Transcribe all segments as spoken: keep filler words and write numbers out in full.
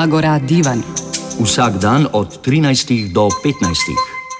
Agora Divan. Vsak dan od trinajstih do petnajstih.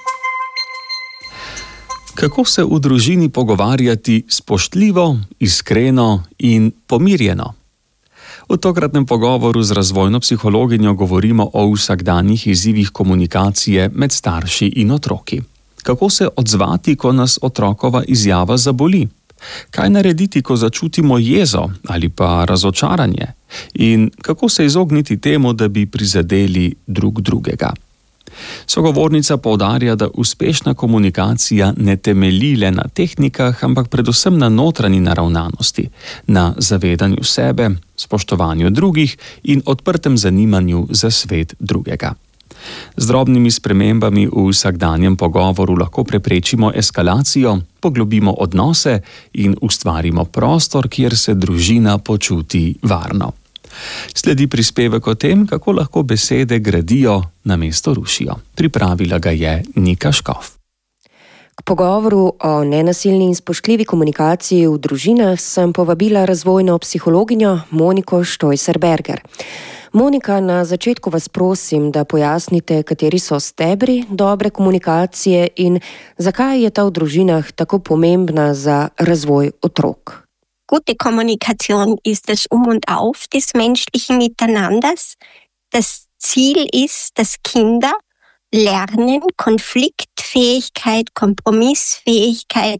Kako se v družini pogovarjati spoštljivo, iskreno in pomirjeno? V tokratnem pogovoru z razvojno psihologinjo govorimo o vsakdanjih izzivih komunikacije med starši in otroki. Kako se odzvati, ko nas otrokova izjava zaboli? Kaj narediti, ko začutimo jezo ali pa razočaranje? In kako se izogniti temu, da bi prizadeli drug drugega? Sogovornica poudarja, da uspešna komunikacija ne temelji le na tehnikah, ampak predvsem na notranji naravnanosti, na zavedanju sebe, spoštovanju drugih in odprtem zanimanju za svet drugega. Z drobnimi spremembami v vsakdanjem pogovoru lahko preprečimo eskalacijo, poglobimo odnose in ustvarimo prostor, kjer se družina počuti varno. Sledi prispevek o tem, kako lahko besede gradijo, namesto rušijo. Pripravila ga je Nika Škof. K pogovoru o nenasilni in spoštljivi komunikaciji v družinah sem povabila razvojno psihologinjo Moniko Štojser-Berger. Monika, na začetku vas prosim, da pojasnite, kateri so stebri dobre komunikacije in zakaj je ta v družinah tako pomembna za razvoj otrok. Gute Kommunikation ist das Um und Auf des menschlichen Miteinanders. Das Ziel ist, dass Kinder lernen, Konfliktfähigkeit, Kompromissfähigkeit,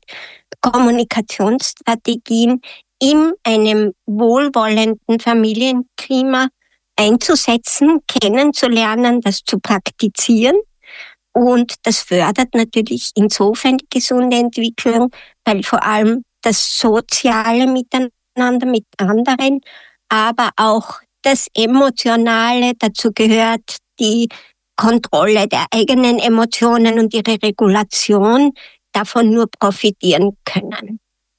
Kommunikationsstrategien in einem wohlwollenden Familienklima einzusetzen, kennenzulernen, das zu praktizieren. Und das fördert natürlich insofern die gesunde Entwicklung, weil vor allem das soziale Miteinander mit anderen, aber auch das Emotionale, dazu gehört die Kontrolle der eigenen Emotionen und ihre Regulation, davon nur profitieren können.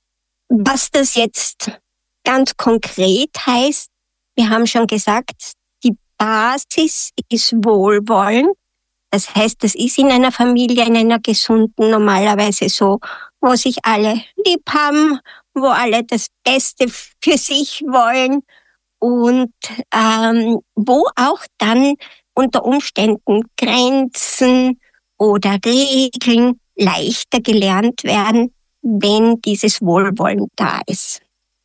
Was das jetzt ganz konkret heißt, wir haben schon gesagt, die Basis ist Wohlwollen. Das heißt, das ist in einer Familie, in einer gesunden, normalerweise so, wo sich alle lieb haben, wo alle das Beste für sich wollen und ähm, wo auch dann unter Umständen Grenzen oder Regeln leichter gelernt werden, wenn dieses Wohlwollen da ist.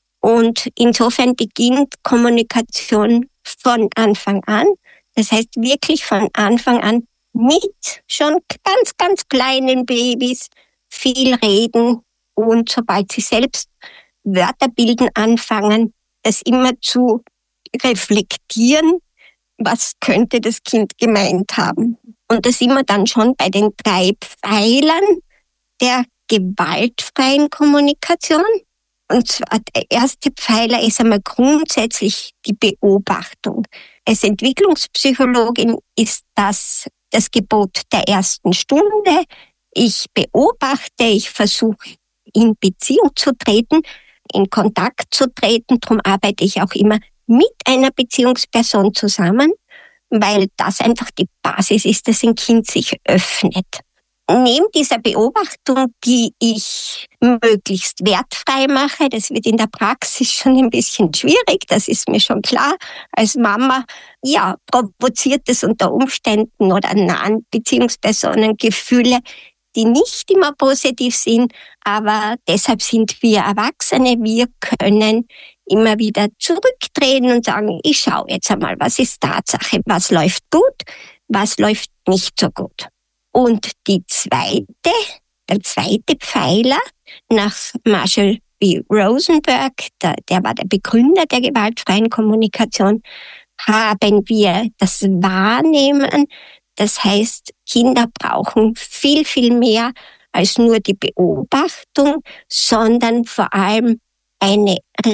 Und insofern beginnt Kommunikation von Anfang an. Das heißt wirklich von Anfang an mit schon ganz, ganz kleinen Babys viel reden und sobald sie selbst Wörter bilden anfangen, das immer zu reflektieren, was könnte das Kind gemeint haben. Und da sind wir dann schon bei den drei Pfeilern der gewaltfreien Kommunikation. Und zwar der erste Pfeiler ist einmal grundsätzlich die Beobachtung. Als Entwicklungspsychologin ist das das Gebot der ersten Stunde. Ich beobachte, ich versuche in Beziehung zu treten, in Kontakt zu treten. Darum arbeite ich auch immer mit einer Beziehungsperson zusammen, weil das einfach die Basis ist, dass ein Kind sich öffnet. Neben dieser Beobachtung, die ich möglichst wertfrei mache, das wird in der Praxis schon ein bisschen schwierig, das ist mir schon klar. Als Mama, ja, provoziert es unter Umständen oder nahen Beziehungspersonen Gefühle, die nicht immer positiv sind, aber deshalb sind wir Erwachsene, wir können immer wieder zurücktreten und sagen, ich schaue jetzt einmal, was ist Tatsache, was läuft gut, was läuft nicht so gut. Und die zweite, der zweite Pfeiler nach Marshall B. Rosenberg, der, der war der Begründer der gewaltfreien Kommunikation, haben wir das Wahrnehmen. Das heißt, Kinder brauchen viel, viel mehr als nur die Beobachtung, sondern vor allem eine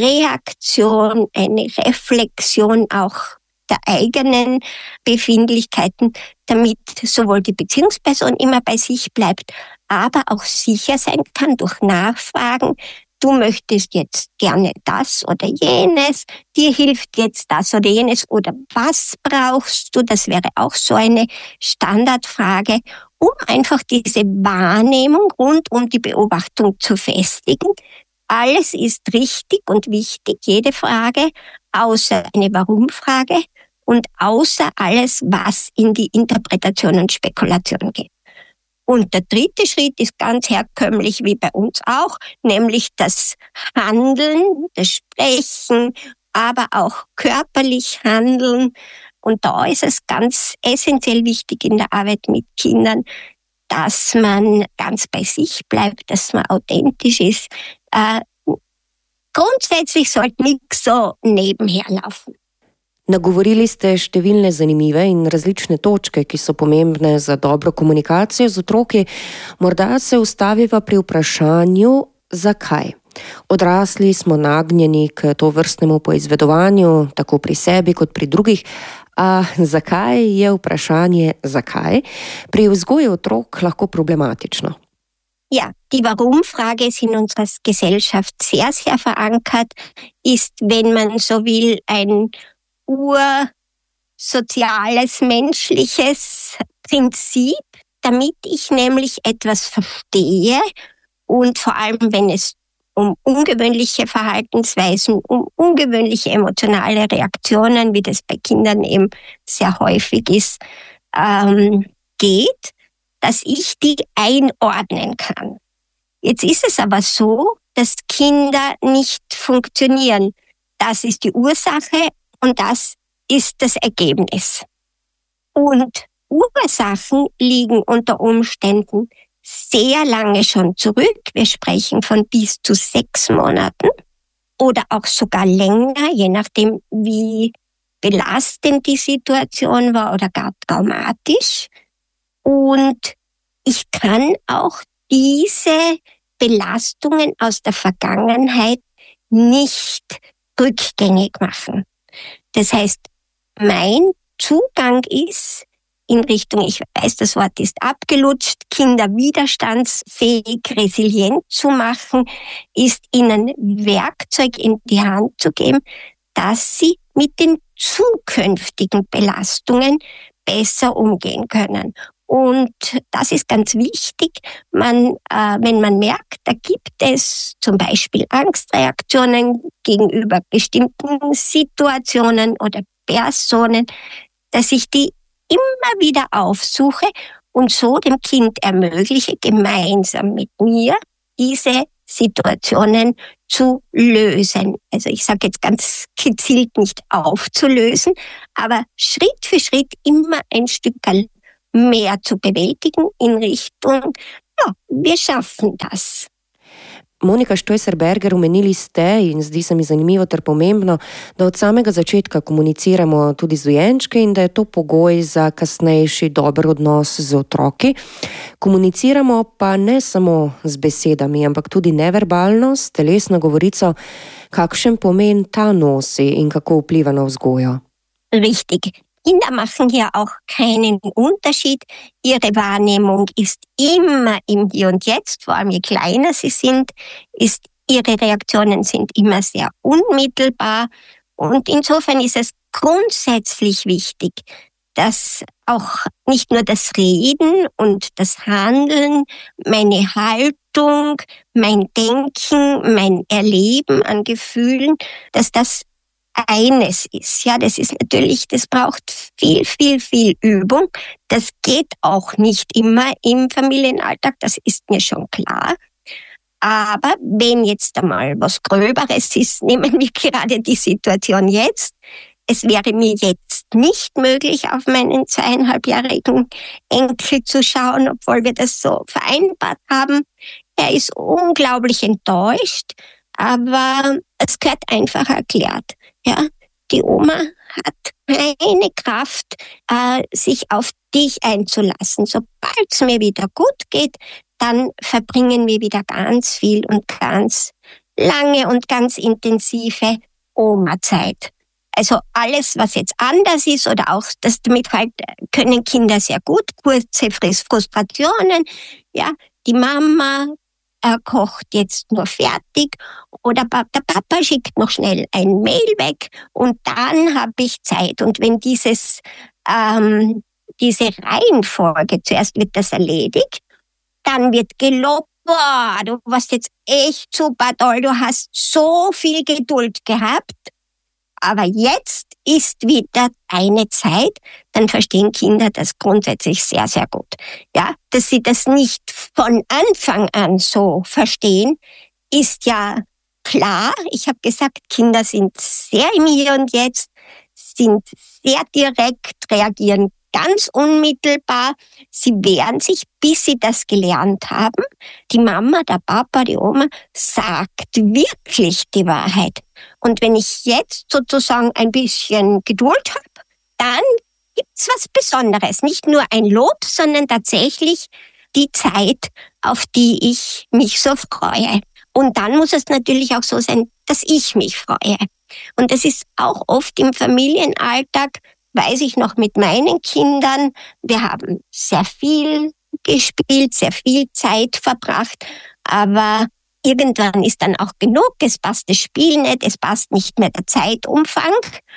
Reaktion, eine Reflexion auch der eigenen Befindlichkeiten, damit sowohl die Beziehungsperson immer bei sich bleibt, aber auch sicher sein kann durch Nachfragen. Du möchtest jetzt gerne das oder jenes, dir hilft jetzt das oder jenes oder was brauchst du? Das wäre auch so eine Standardfrage, um einfach diese Wahrnehmung rund um die Beobachtung zu festigen. Alles ist richtig und wichtig, jede Frage, außer eine Warum-Frage. und außer alles, was in die Interpretation und Spekulation geht. Und der dritte Schritt ist ganz herkömmlich wie bei uns auch, nämlich das Handeln, das Sprechen, aber auch körperlich Handeln. Und da ist es ganz essentiell wichtig in der Arbeit mit Kindern, dass man ganz bei sich bleibt, dass man authentisch ist. Äh, grundsätzlich sollte nichts so nebenher laufen. Nagovorili ste številne zanimive in različne točke, ki so pomembne za dobro komunikacijo z otroki. Morda se ustaviva pri vprašanju, zakaj. Odrasli smo nagnjeni k tovrstnemu poizvedovanju, tako pri sebi kot pri drugih. A zakaj je vprašanje zakaj pri vzgoji otrok lahko problematično? Ja, die Warum-Frage ist in unserer Gesellschaft sehr, sehr verankert, ist, wenn man so will, ein ursoziales, menschliches Prinzip, damit ich nämlich etwas verstehe und vor allem, wenn es um ungewöhnliche Verhaltensweisen, um ungewöhnliche emotionale Reaktionen, wie das bei Kindern eben sehr häufig ist, ähm, geht, dass ich die einordnen kann. Jetzt ist es aber so, dass Kinder nicht funktionieren. Das ist die Ursache und das ist das Ergebnis. Und Ursachen liegen unter Umständen sehr lange schon zurück. Wir sprechen von bis zu sechs Monaten oder auch sogar länger, je nachdem, wie belastend die Situation war oder gar traumatisch. Und ich kann auch diese Belastungen aus der Vergangenheit nicht rückgängig machen. Das heißt, mein Zugang ist in Richtung, ich weiß, das Wort ist abgelutscht, Kinder widerstandsfähig, resilient zu machen, ist ihnen Werkzeug in die Hand zu geben, dass sie mit den zukünftigen Belastungen besser umgehen können. Und das ist ganz wichtig. Man, äh, wenn man merkt, da gibt es zum Beispiel Angstreaktionen gegenüber bestimmten Situationen oder Personen, dass ich die immer wieder aufsuche und so dem Kind ermögliche, gemeinsam mit mir diese Situationen zu lösen. Also ich sage jetzt ganz gezielt nicht aufzulösen, aber Schritt für Schritt immer ein Stück mehr zu bewältigen in Richtung, ja, wir schaffen das. Monika Štojser-Berger, omenili ste in zdi se mi zanimivo ter pomembno, da od samega začetka komuniciramo tudi z dojenčki in da je to pogoj za kasnejši dober odnos z otroki. Komuniciramo pa ne samo z besedami, ampak tudi neverbalno, s telesno govorico. Kakšen pomen ta nosi in kako vpliva na vzgojo? Richtig. Kinder machen hier auch keinen Unterschied. Ihre Wahrnehmung ist immer im Hier und Jetzt, vor allem je kleiner sie sind, ist, ihre Reaktionen sind immer sehr unmittelbar. Und insofern ist es grundsätzlich wichtig, dass auch nicht nur das Reden und das Handeln, meine Haltung, mein Denken, mein Erleben an Gefühlen, dass das eines ist. Ja, das ist natürlich, das braucht viel, viel, viel Übung. Das geht auch nicht immer im Familienalltag, das ist mir schon klar. Aber wenn jetzt einmal was Gröberes ist, nehmen wir gerade die Situation jetzt. Es wäre mir jetzt nicht möglich, auf meinen zweieinhalbjährigen Enkel zu schauen, obwohl wir das so vereinbart haben. Er ist unglaublich enttäuscht, aber es gehört einfach erklärt. Ja, die Oma hat keine Kraft, äh, sich auf dich einzulassen. Sobald es mir wieder gut geht, dann verbringen wir wieder ganz viel und ganz lange und ganz intensive Oma-Zeit. Also alles, was jetzt anders ist oder auch das damit halt können Kinder sehr gut, kurze Frustrationen, ja, die Mama er kocht jetzt nur fertig oder der Papa schickt noch schnell ein Mail weg und dann habe ich Zeit. Und wenn dieses, ähm, diese Reihenfolge, zuerst wird das erledigt, dann wird gelobt, boah, du warst jetzt echt super toll, du hast so viel Geduld gehabt, aber jetzt ist wieder eine Zeit, dann verstehen Kinder das grundsätzlich sehr, sehr gut. Ja, dass sie das nicht von Anfang an so verstehen, ist ja klar. Ich habe gesagt, Kinder sind sehr im Hier und Jetzt, sind sehr direkt, reagieren ganz unmittelbar. Sie wehren sich, bis sie das gelernt haben. Die Mama, der Papa, die Oma sagt wirklich die Wahrheit. Und wenn ich jetzt sozusagen ein bisschen Geduld habe, dann gibt's was Besonderes. Nicht nur ein Lob, sondern tatsächlich die Zeit, auf die ich mich so freue. Und dann muss es natürlich auch so sein, dass ich mich freue. Und das ist auch oft im Familienalltag, weiß ich noch mit meinen Kindern, wir haben sehr viel gespielt, sehr viel Zeit verbracht, aber irgendwann ist dann auch genug, es passt das Spiel nicht, es passt nicht mehr der Zeitumfang.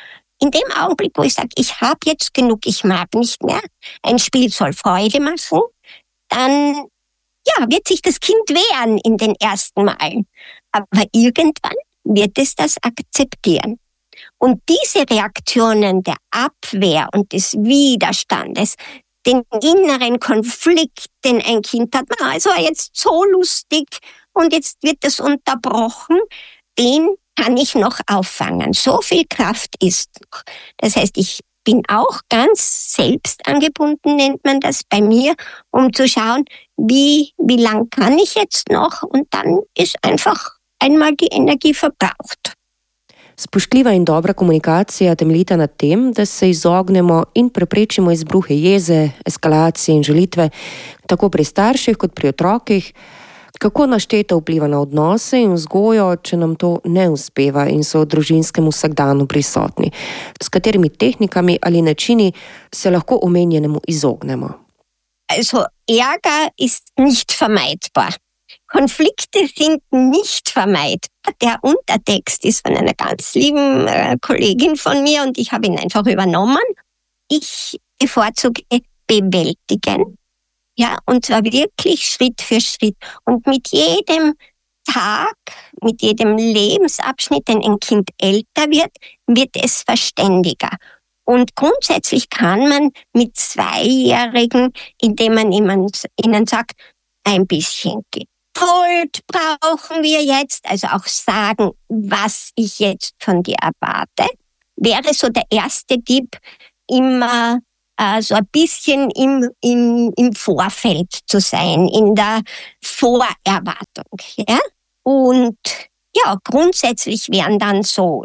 In dem Augenblick, wo ich sage, ich habe jetzt genug, ich mag nicht mehr, ein Spiel soll Freude machen, dann ja, wird sich das Kind wehren in den ersten Malen. Aber irgendwann wird es das akzeptieren. Und diese Reaktionen der Abwehr und des Widerstandes, den inneren Konflikt, den ein Kind hat, na, es war jetzt so lustig und jetzt wird es unterbrochen, den kann ich noch auffangen. So viel Kraft ist noch. Das heißt, ich bin auch ganz selbstangebunden, nennt man das bei mir, um zu schauen, wie, wie lang kann ich jetzt noch, und dann ist einfach einmal die Energie verbraucht. Spoštljiva in dobra komunikacija temeljita na tem, da se izognemo in preprečimo izbruhe jeze, eskalacije in žalitve, tako pri starših kot pri otrokih. Kako našteto vpliva na odnose in vzgojo, če nam to ne uspeva in so v družinskem vsakdanu prisotni? S katerimi tehnikami ali načini se lahko omenjenemu izognemo? Also, Ärger ist nicht vermeidbar. Konflikte sind nicht vermeidbar. Der Untertext ist von einer ganz lieben äh, Kollegin von mir und ich habe ihn einfach übernommen. Ich bevorzuge bewältigen. Ja, und zwar wirklich Schritt für Schritt. Und mit jedem Tag, mit jedem Lebensabschnitt, den ein Kind älter wird, wird es verständiger. Und grundsätzlich kann man mit Zweijährigen, indem man ihnen sagt, ein bisschen Geduld brauchen wir jetzt, also auch sagen, was ich jetzt von dir erwarte, wäre so der erste Tipp, immer äh, so ein bisschen im, im, im Vorfeld zu sein, in der Vorerwartung. Ja? Und ja, grundsätzlich wären dann so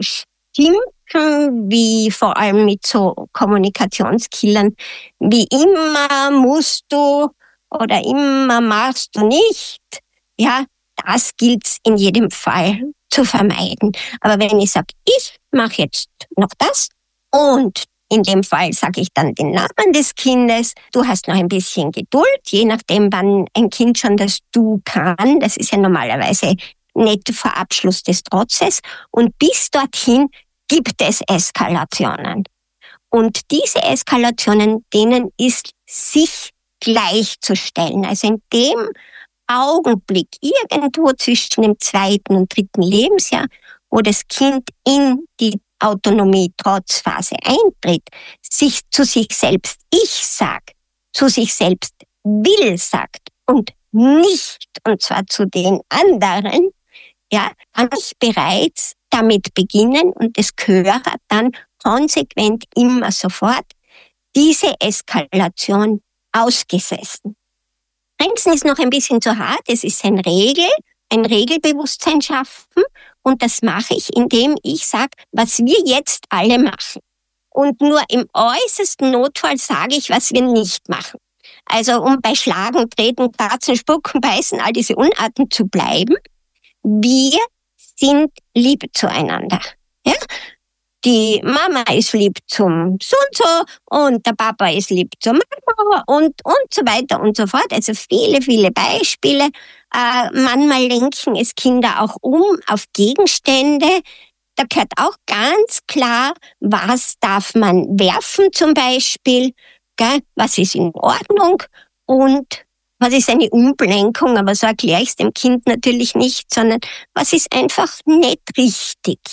Stimmen, wie vor allem mit so Kommunikationskillern, wie immer musst du oder immer machst du nicht. Ja, das gilt in jedem Fall zu vermeiden. Aber wenn ich sage, ich mache jetzt noch das und in dem Fall sage ich dann den Namen des Kindes, du hast noch ein bisschen Geduld, je nachdem, wann ein Kind schon das Du kann, das ist ja normalerweise nicht vor Abschluss des Trotzes, und bis dorthin gibt es Eskalationen. Und diese Eskalationen, denen ist sich gleichzustellen. Also in dem Augenblick, irgendwo zwischen dem zweiten und dritten Lebensjahr, wo das Kind in die Autonomie-Trotzphase eintritt, sich zu sich selbst Ich sagt, zu sich selbst Will sagt und nicht, und zwar zu den anderen, ja, kann ich bereits damit beginnen und das Gehör hat dann konsequent immer sofort diese Eskalation ausgesessen. Grenzen ist noch ein bisschen zu hart, es ist ein Regel, ein Regelbewusstsein schaffen, und das mache ich, indem ich sage, was wir jetzt alle machen. Und nur im äußersten Notfall sage ich, was wir nicht machen. Also um bei Schlagen, Treten, Kratzen, Spucken, Beißen, all diese Unarten zu bleiben, wir sind lieb zueinander. Ja? Die Mama ist lieb zum so und so und der Papa ist lieb zur Mama und, und so weiter und so fort. Also viele, viele Beispiele. Äh, manchmal lenken es Kinder auch um auf Gegenstände. Da gehört auch ganz klar, was darf man werfen zum Beispiel, gell? Was ist in Ordnung und was ist eine Umlenkung, aber so erkläre ich es dem Kind natürlich nicht, sondern was ist einfach nicht richtig.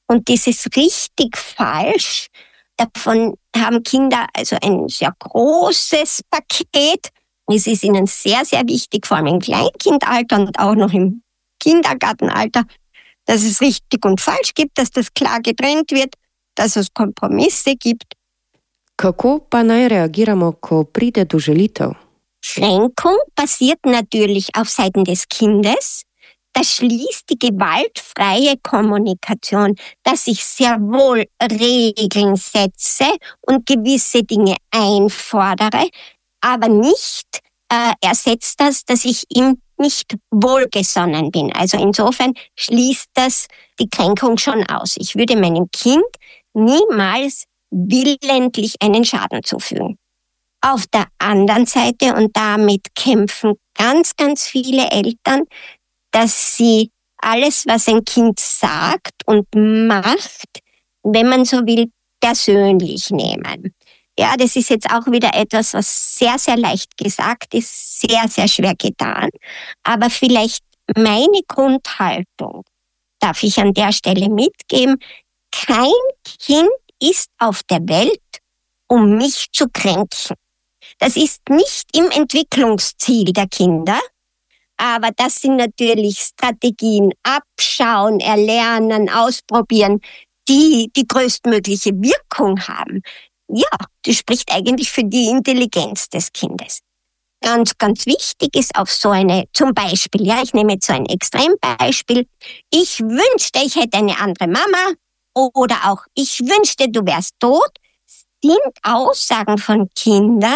Und dieses richtig falsch, davon haben Kinder also ein sehr großes Paket. Es ist ihnen sehr, sehr wichtig, vor allem im Kleinkindalter und auch noch im Kindergartenalter, dass es richtig und falsch gibt, dass das klar getrennt wird, dass es Kompromisse gibt. Kako pa naj reagiramo, ko pride do žalitev? Kränkung basiert natürlich auf Seiten des Kindes. Das schließt die gewaltfreie Kommunikation, dass ich sehr wohl Regeln setze und gewisse Dinge einfordere, aber nicht äh, ersetzt das, dass ich ihm nicht wohlgesonnen bin. Also insofern schließt das die Kränkung schon aus. Ich würde meinem Kind niemals willentlich einen Schaden zufügen. Auf der anderen Seite, und damit kämpfen ganz, ganz viele Eltern, dass sie alles, was ein Kind sagt und macht, wenn man so will, persönlich nehmen. Ja, das ist jetzt auch wieder etwas, was sehr, sehr leicht gesagt ist, sehr, sehr schwer getan. Aber vielleicht meine Grundhaltung darf ich an der Stelle mitgeben. Kein Kind ist auf der Welt, um mich zu kränken. Das ist nicht im Entwicklungsziel der Kinder, aber das sind natürlich Strategien, abschauen, erlernen, ausprobieren, die die größtmögliche Wirkung haben. Ja, das spricht eigentlich für die Intelligenz des Kindes. Ganz, ganz wichtig ist auf so eine, zum Beispiel, ja, ich nehme jetzt so ein Extrembeispiel, ich wünschte, ich hätte eine andere Mama oder auch ich wünschte, du wärst tot, sind Aussagen von Kindern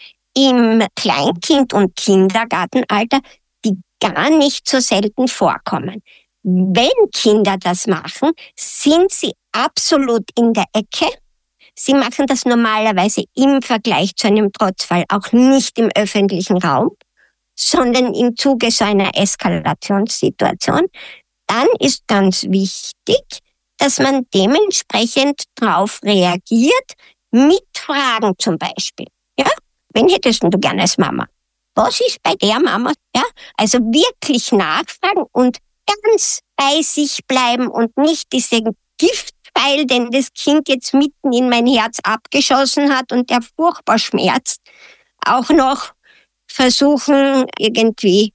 im Kleinkind- und Kindergartenalter, die gar nicht so selten vorkommen. Wenn Kinder das machen, sind sie absolut in der Ecke. Sie machen das normalerweise im Vergleich zu einem Trotzfall auch nicht im öffentlichen Raum, sondern im Zuge so einer Eskalationssituation. Dann ist ganz wichtig, dass man dementsprechend darauf reagiert, mit Fragen zum Beispiel. Ja? Wen hättest du gerne als Mama? Was ist bei der Mama? Ja? Also wirklich nachfragen und ganz bei sich bleiben und nicht diesen Giftpfeil, den das Kind jetzt mitten in mein Herz abgeschossen hat und der furchtbar schmerzt, auch noch versuchen irgendwie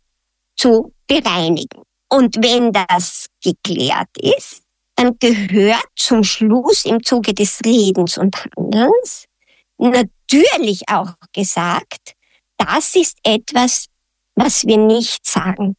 zu bereinigen. Und wenn das geklärt ist, dann gehört zum Schluss im Zuge des Redens und Handelns natürlich auch gesagt, das ist etwas, was wir nicht sagen.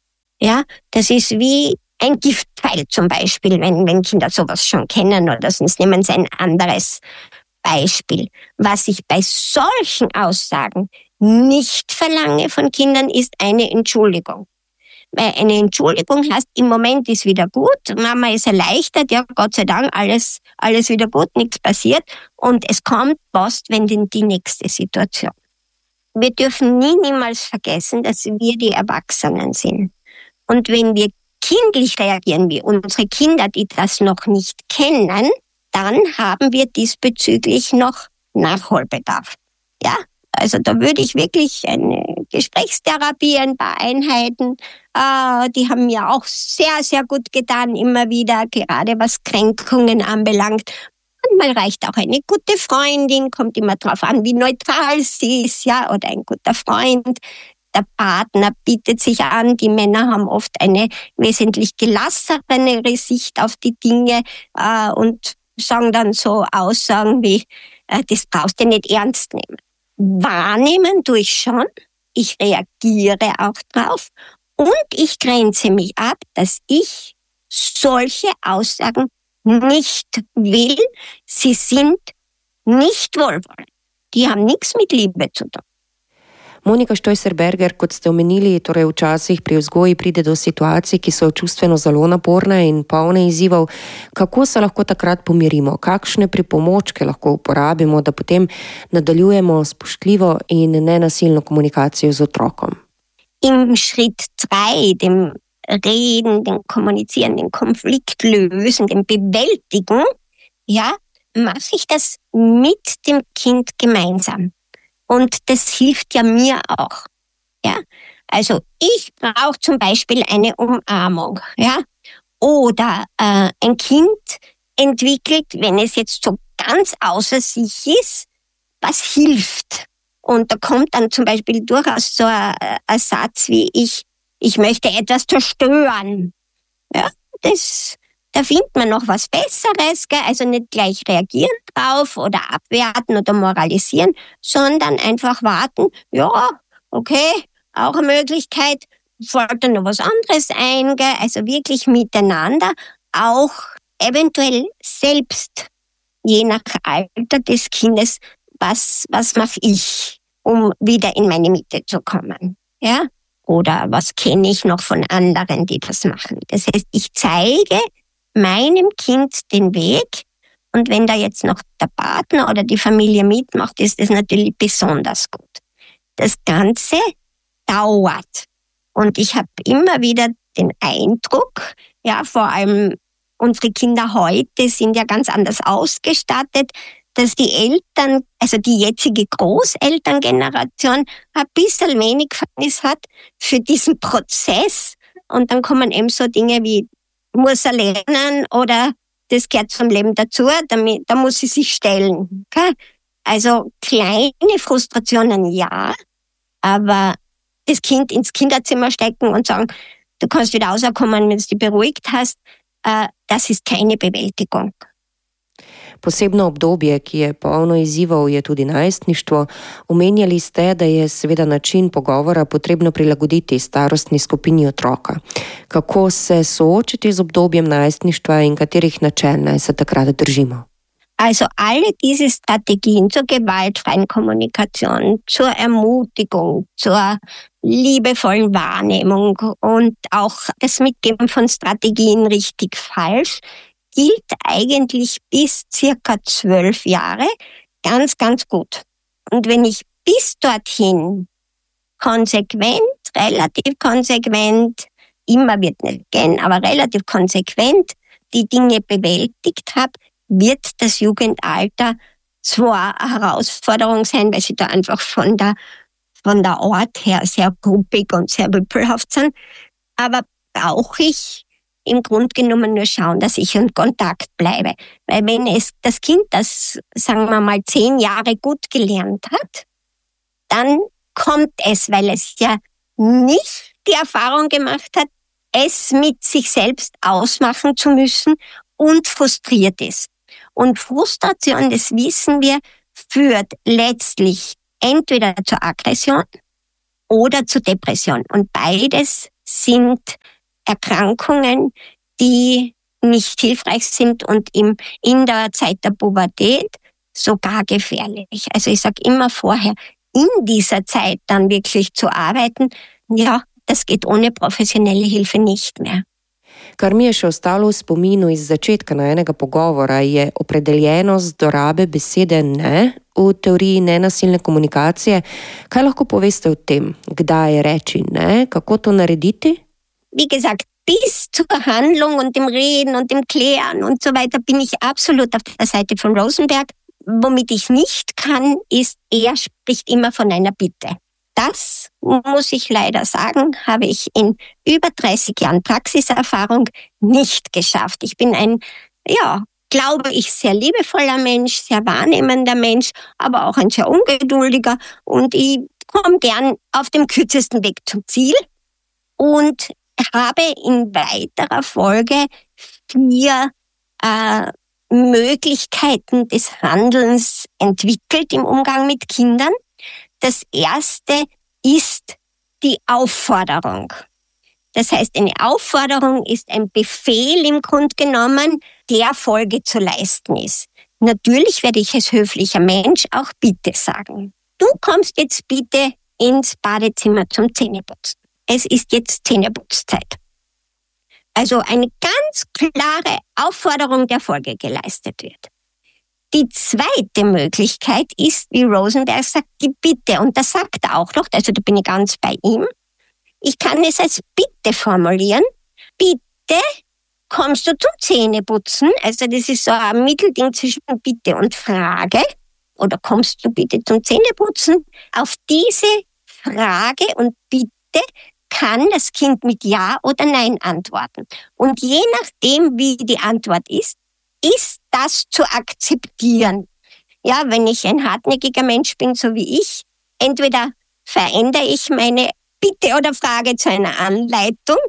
Ja, das ist wie ein Giftpfeil zum Beispiel, wenn, wenn Kinder sowas schon kennen, oder sonst nehmen sie ein anderes Beispiel. Was ich bei solchen Aussagen nicht verlange von Kindern, ist eine Entschuldigung. Weil eine Entschuldigung heißt, im Moment ist wieder gut, Mama ist erleichtert, ja, Gott sei Dank, alles, alles wieder gut, nichts passiert. Und es kommt postwendend die nächste Situation. Wir dürfen nie, niemals vergessen, dass wir die Erwachsenen sind. Und wenn wir kindlich reagieren, wie unsere Kinder, die das noch nicht kennen, dann haben wir diesbezüglich noch Nachholbedarf. Ja, also da würde ich wirklich eine Gesprächstherapie, ein paar Einheiten, äh, die haben mir auch sehr, sehr gut getan, immer wieder, gerade was Kränkungen anbelangt. Manchmal reicht auch eine gute Freundin, kommt immer drauf an, wie neutral sie ist, ja, oder ein guter Freund. Der Partner bietet sich an. Die Männer haben oft eine wesentlich gelassenere Sicht auf die Dinge äh, und sagen dann so Aussagen wie, äh, das brauchst du nicht ernst nehmen. Wahrnehmen tue ich schon, ich reagiere auch drauf und ich grenze mich ab, dass ich solche Aussagen nicht will. Sie sind nicht wohlwollend. Die haben nichts mit Liebe zu tun. Monika Štojser-Berger, kot ste omenili, torej včasih pri vzgoji pride do situacij, ki so čustveno zelo naporne in polne izzivov. Kako se lahko takrat pomirimo? Kakšne pripomočke lahko uporabimo, da potem nadaljujemo spoštljivo in nenasilno komunikacijo z otrokom? Im Schritt drei, dem Reden, dem Kommunizieren, dem Konflikt lösen, dem Bewältigen, ja, mache ich das mit dem Kind gemeinsam. Und das hilft ja mir auch. Ja? Also ich brauche zum Beispiel eine Umarmung. Ja? Oder äh, ein Kind entwickelt, wenn es jetzt so ganz außer sich ist, was hilft. Und da kommt dann zum Beispiel durchaus so ein, ein Satz wie ich, ich möchte etwas zerstören. Ja, das, da findet man noch was Besseres, gell? Also nicht gleich reagieren drauf oder abwerten oder moralisieren, sondern einfach warten, ja, okay, auch eine Möglichkeit, fällt da noch was anderes ein, gell? Also wirklich miteinander, auch eventuell selbst, je nach Alter des Kindes, was, was mache ich, um wieder in meine Mitte zu kommen, ja? Oder was kenne ich noch von anderen, die das machen. Das heißt, ich zeige meinem Kind den Weg und wenn da jetzt noch der Partner oder die Familie mitmacht, ist das natürlich besonders gut. Das Ganze dauert und ich habe immer wieder den Eindruck, ja, vor allem unsere Kinder heute sind ja ganz anders ausgestattet, dass die Eltern, also die jetzige Großelterngeneration, ein bisschen wenig Verständnis hat für diesen Prozess. Und dann kommen eben so Dinge wie, muss er lernen oder das gehört zum Leben dazu, damit, da muss sie sich stellen. Okay? Also kleine Frustrationen ja, aber das Kind ins Kinderzimmer stecken und sagen, du kannst wieder rauskommen, wenn du dich beruhigt hast, äh, das ist keine Bewältigung. Posebno obdobje, ki je polno izzivov, je tudi najstništvo. Omenjali ste, da je seveda način pogovora potrebno prilagoditi starostni skupini otroka. Kako se soočiti z obdobjem najstništva in katerih načel naj se takrat držimo? Also alle diese Strategien zur gewaltfreien Kommunikation, zur Ermutigung, zur liebevollen Wahrnehmung und auch das Mitgeben von Strategien richtig falsch, gilt eigentlich bis circa zwölf Jahre ganz, ganz gut. Und wenn ich bis dorthin konsequent, relativ konsequent, immer wird nicht gehen, aber relativ konsequent die Dinge bewältigt habe, wird das Jugendalter zwar eine Herausforderung sein, weil sie da einfach von der, von der Art her sehr gruppig und sehr wippelhaft sind, aber brauche ich im Grunde genommen nur schauen, dass ich in Kontakt bleibe. Weil wenn es das Kind, das, sagen wir mal, zehn Jahre gut gelernt hat, dann kommt es, weil es ja nicht die Erfahrung gemacht hat, es mit sich selbst ausmachen zu müssen und frustriert ist. Und Frustration, das wissen wir, führt letztlich entweder zur Aggression oder zur Depression. Und beides sind Erkrankungen, die nicht hilfreich sind und im, in der Zeit der Pubertät sogar gefährlich. Also ich sage immer vorher, in dieser Zeit dann wirklich zu arbeiten, ja, das geht ohne professionelle Hilfe nicht mehr. Kar mi je še ostalo v spominu iz začetka najnega pogovora, je opredeljenost dorabe besede ne v teoriji nenasilne komunikacije. Kaj lahko poveste o tem? Kdaj reči ne? Kako to narediti? Wie gesagt, bis zur Handlung und dem Reden und dem Klären und so weiter bin ich absolut auf der Seite von Rosenberg. Womit ich nicht kann, ist, er spricht immer von einer Bitte. Das, muss ich leider sagen, habe ich in über dreißig Jahren Praxiserfahrung nicht geschafft. Ich bin ein, ja, glaube ich, sehr liebevoller Mensch, sehr wahrnehmender Mensch, aber auch ein sehr ungeduldiger und ich komme gern auf dem kürzesten Weg zum Ziel und habe in weiterer Folge vier äh, Möglichkeiten des Handelns entwickelt im Umgang mit Kindern. Das erste ist die Aufforderung. Das heißt, eine Aufforderung ist ein Befehl im Grunde genommen, der Folge zu leisten ist. Natürlich werde ich als höflicher Mensch auch Bitte sagen. Du kommst jetzt bitte ins Badezimmer zum Zähneputzen. Es ist jetzt Zähneputzzeit. Also eine ganz klare Aufforderung, der Folge geleistet wird. Die zweite Möglichkeit ist, wie Rosenberg sagt, die Bitte. Und das sagt er auch noch, also da bin ich ganz bei ihm. Ich kann es als Bitte formulieren. Bitte kommst du zum Zähneputzen? Also das ist so ein Mittelding zwischen Bitte und Frage. Oder kommst du bitte zum Zähneputzen? Auf diese Frage und Bitte kann das Kind mit Ja oder Nein antworten. Und je nachdem, wie die Antwort ist, ist das zu akzeptieren. Ja, wenn ich ein hartnäckiger Mensch bin, so wie ich, entweder verändere ich meine Bitte oder Frage zu einer Anleitung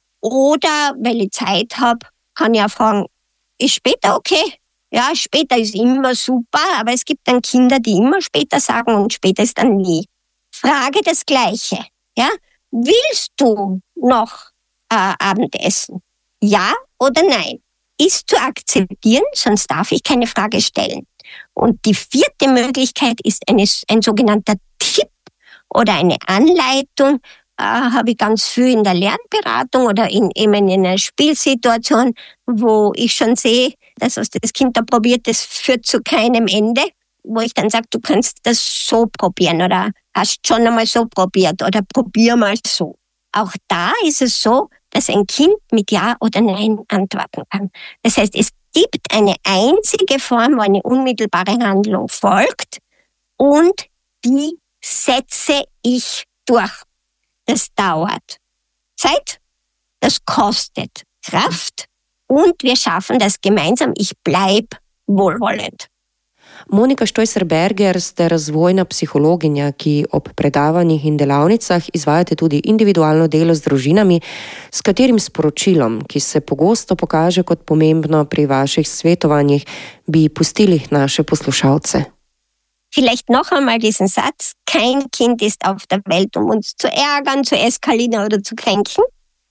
oder, weil ich Zeit habe, kann ich auch fragen, ist später okay? Ja, später ist immer super, aber es gibt dann Kinder, die immer später sagen und später ist dann nie. Frage das Gleiche. Ja, willst du noch äh, Abendessen? Ja oder nein? Ist zu akzeptieren, sonst darf ich keine Frage stellen. Und die vierte Möglichkeit ist eine, ein sogenannter Tipp oder eine Anleitung. Äh, habe ich ganz viel in der Lernberatung oder in, eben in einer Spielsituation, wo ich schon sehe, dass was das Kind da probiert, das führt zu keinem Ende, wo ich dann sage, du kannst das so probieren oder hast schon einmal so probiert oder probier mal so. Auch da ist es so, dass ein Kind mit Ja oder Nein antworten kann. Das heißt, es gibt eine einzige Form, wo eine unmittelbare Handlung folgt und die setze ich durch. Das dauert Zeit, das kostet Kraft und wir schaffen das gemeinsam. Ich bleibe wohlwollend. Monika Štojser-Berger ste razvojna psihologinja, ki ob predavanjih in delavnicah izvajate tudi individualno delo z družinami, s katerim sporočilom, ki se pogosto pokaže kot pomembno pri vaših svetovanjih, bi pustili naše poslušalce. Vielleicht noch einmal diesen Satz, kein Kind ist auf der Welt, um uns zu ärgern, zu eskalieren oder zu kränken.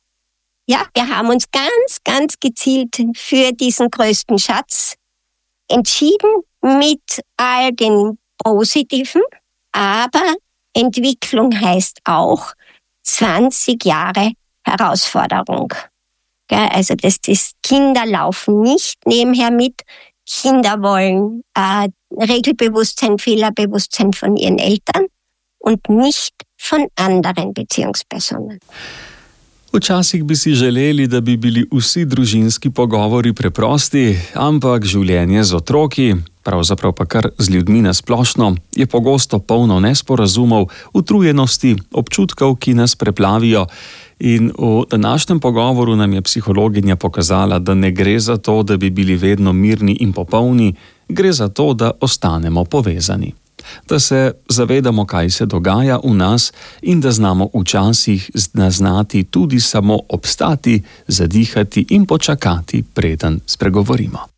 Ja, wir haben uns ganz, ganz gezielt für diesen größten Schatz entschieden, mit all den Positiven, aber Entwicklung heißt auch zwanzig Jahre Herausforderung. Also das ist, Kinder laufen nicht nebenher mit, Kinder wollen äh, Regelbewusstsein, Fehlerbewusstsein von ihren Eltern und nicht von anderen Beziehungspersonen. Včasih bi si želeli, da bi bili vsi družinski pogovori preprosti, ampak življenje z otroki, pravzaprav pa kar z ljudmi na splošno, je pogosto polno nesporazumov, utrujenosti, občutkov, ki nas preplavijo. In v današnjem pogovoru nam je psihologinja pokazala, da ne gre za to, da bi bili vedno mirni in popolni, gre za to, da ostanemo povezani. Da se zavedamo, kaj se dogaja v nas in da znamo včasih znati tudi samo obstati, zadihati in počakati, preden spregovorimo.